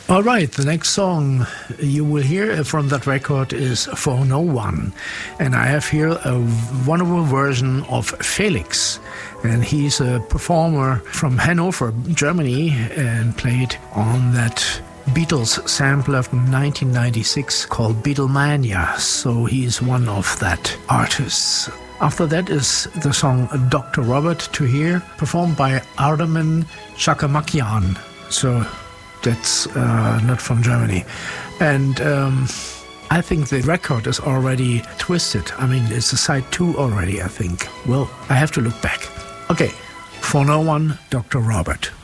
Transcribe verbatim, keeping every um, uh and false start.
All right, the next song you will hear from that record is For No One. And I have here a wonderful version of Felix. And he's a performer from Hanover, Germany, and played on that Beatles sampler from nineteen ninety-six called Beatlemania. So he's one of that artists. After that is the song Doctor Robert to hear, performed by Ardaman Chakamakian. So that's uh, not from Germany. And um, I think the record is already twisted. I mean, it's a side two already, I think. Well, I have to look back. Okay, For No One, Doctor Robert.